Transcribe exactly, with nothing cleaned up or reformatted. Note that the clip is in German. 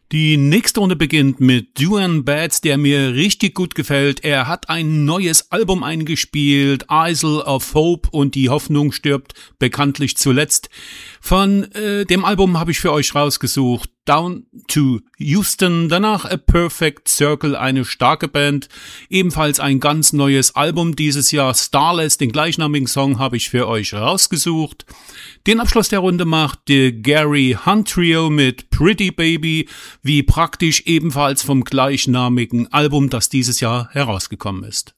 Die nächste Runde beginnt mit Duane Batts, der mir richtig gut gefällt. Er hat ein neues Album eingespielt, Isle of Hope, und die Hoffnung stirbt bekanntlich zuletzt. Von äh, dem Album habe ich für euch rausgesucht Down to Houston, danach A Perfect Circle, eine starke Band, ebenfalls ein ganz neues Album dieses Jahr, Starless, den gleichnamigen Song habe ich für euch rausgesucht. Den Abschluss der Runde macht The Gary Hunt Trio mit Pretty Baby, wie praktisch ebenfalls vom gleichnamigen Album, das dieses Jahr herausgekommen ist.